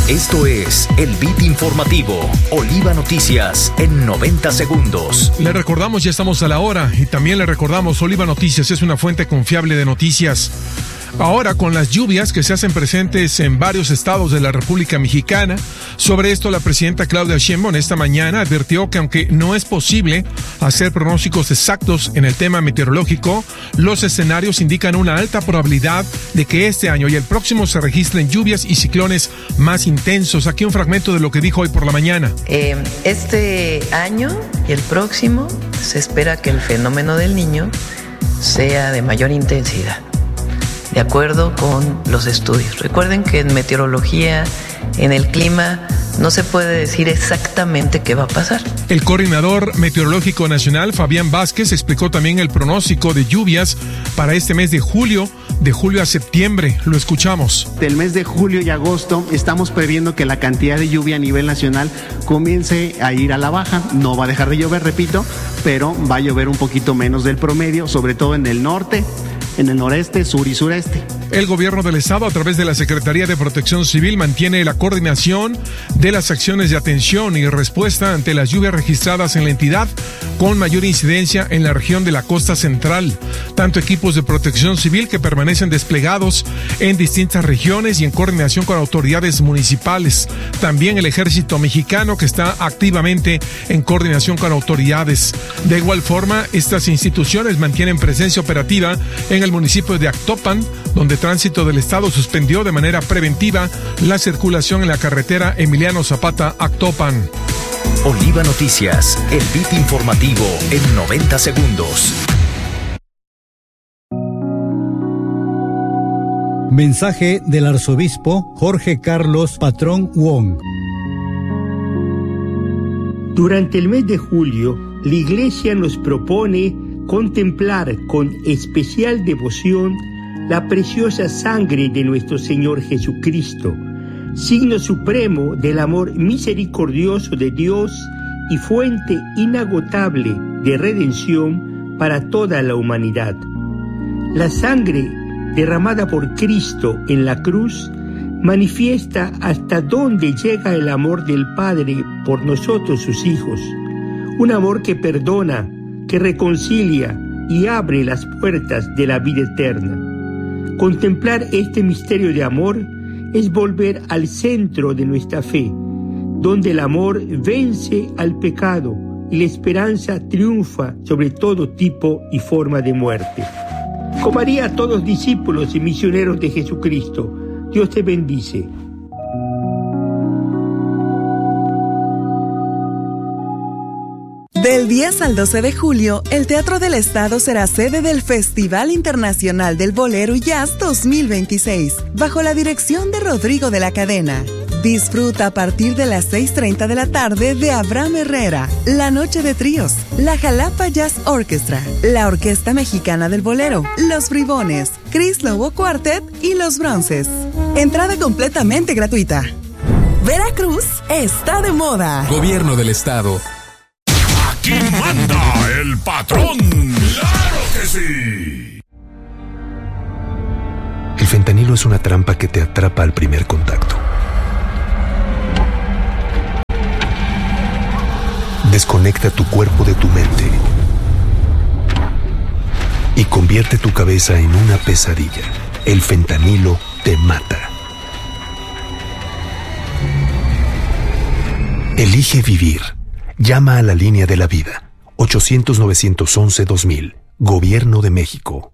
Esto es el Beat Informativo, Oliva Noticias en 90 segundos. Le recordamos, ya estamos a la hora, y también le recordamos, Oliva Noticias es una fuente confiable de noticias. Ahora, con las lluvias que se hacen presentes en varios estados de la República Mexicana, sobre esto la presidenta Claudia Sheinbaum esta mañana advirtió que aunque no es posible hacer pronósticos exactos en el tema meteorológico, los escenarios indican una alta probabilidad de que este año y el próximo se registren lluvias y ciclones más intensos. Aquí un fragmento de lo que dijo hoy por la mañana. Este año y el próximo se espera que el fenómeno del Niño sea de mayor intensidad, de acuerdo con los estudios. Recuerden que en meteorología, en el clima, no se puede decir exactamente qué va a pasar. El coordinador meteorológico nacional, Fabián Vázquez, explicó también el pronóstico de lluvias para este mes de julio a septiembre. Lo escuchamos. Del mes de julio y agosto estamos previendo que la cantidad de lluvia a nivel nacional comience a ir a la baja. No va a dejar de llover, repito, pero va a llover un poquito menos del promedio, sobre todo en el norte, en el noreste, sur y sureste. El gobierno del estado, a través de la Secretaría de Protección Civil, mantiene la coordinación de las acciones de atención y respuesta ante las lluvias registradas en la entidad con mayor incidencia en la región de la costa central. Tanto equipos de protección civil que permanecen desplegados en distintas regiones y en coordinación con autoridades municipales. También el ejército mexicano, que está activamente en coordinación con autoridades. De igual forma, estas instituciones mantienen presencia operativa en el municipio de Actopan, donde Tránsito del Estado suspendió de manera preventiva la circulación en la carretera Emiliano Zapata Actopan. Oliva Noticias, el Beat Informativo en 90 segundos. Mensaje del arzobispo Jorge Carlos Patrón Wong. Durante el mes de julio, la Iglesia nos propone contemplar con especial devoción la preciosa sangre de nuestro Señor Jesucristo, signo supremo del amor misericordioso de Dios y fuente inagotable de redención para toda la humanidad. La sangre derramada por Cristo en la cruz manifiesta hasta dónde llega el amor del Padre por nosotros sus hijos, un amor que perdona, que reconcilia y abre las puertas de la vida eterna. Contemplar este misterio de amor es volver al centro de nuestra fe, donde el amor vence al pecado y la esperanza triunfa sobre todo tipo y forma de muerte. Como haría todos discípulos y misioneros de Jesucristo, Dios te bendice. Del 10 al 12 de julio, el Teatro del Estado será sede del Festival Internacional del Bolero y Jazz 2026, bajo la dirección de Rodrigo de la Cadena. Disfruta a partir de las 6:30 de la tarde de Abraham Herrera, La Noche de Tríos, la Jalapa Jazz Orchestra, la Orquesta Mexicana del Bolero, Los Bribones, Chris Lobo Quartet y Los Bronces. Entrada completamente gratuita. Veracruz está de moda. Gobierno del Estado. ¡Aquí manda el patrón! ¡Claro que sí! El fentanilo es una trampa que te atrapa al primer contacto. Desconecta tu cuerpo de tu mente y convierte tu cabeza en una pesadilla. El fentanilo te mata. Elige vivir. Llama a la línea de la vida. 800-911-2000. Gobierno de México.